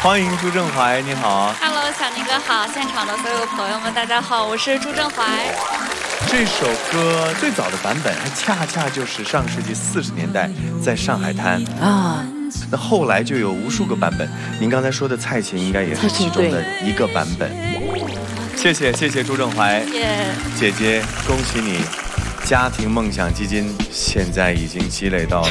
欢迎朱正怀，你好。 Hello， 小宁哥好，现场的所有朋友们，大家好，我是朱正怀。 这首歌最早的版本还恰恰就是上世纪40年代在上海滩啊。那后来就有无数个版本，您刚才说的蔡琴应该也是其中的一个版本。谢谢朱正怀，姐姐，恭喜你，家庭梦想基金现在已经积累到了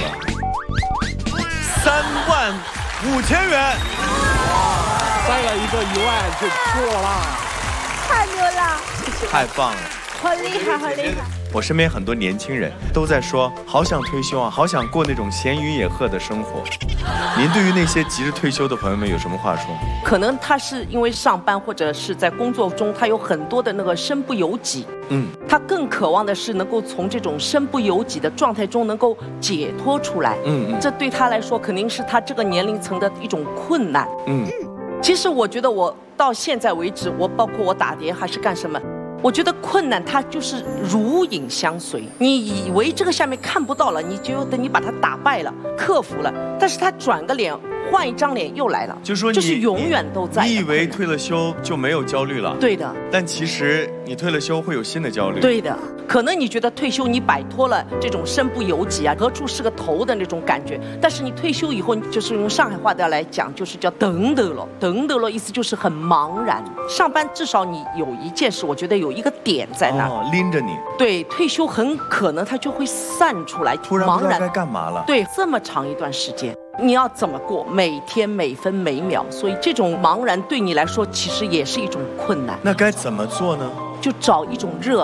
35000元， 再来一个1万就破了， 太牛了， 太棒了， 好厉害，好厉害！ 我身边很多年轻人都在说，好想退休啊，好想过那种闲云野鹤的生活。您对于那些急着退休的朋友们有什么话说？ 可能他是因为上班或者是在工作中，他有很多的那个身不由己。他更渴望的是能够从这种身不由己的状态中能够解脱出来。这对他来说肯定是他这个年龄层的一种困难。其实我觉得我到现在为止，我包括我打碟还是干什么，我觉得困难它就是如影相随。你以为这个下面看不到了，你就等你把它打败了，克服了，但是他转个脸，换一张脸又来了， 就说就是永远都在。 你以为退了休就没有焦虑了？ 对的。 但其实你退了休会有新的焦虑。 对的。可能你觉得退休你摆脱了这种身不由己啊，何处是个头的那种感觉，但是你退休以后，就是用上海话的来讲，就是叫等得了，等得了，意思就是很茫然。上班至少你有一件事，我觉得有一个点在那拎着你。 对，退休很可能它就会散出来， 突然不知道该干嘛了。 对，这么长一段时间，你要怎么过？每天每分每秒，所以这种茫然对你来说其实也是一种困难。 那该怎么做呢？ 就找一种热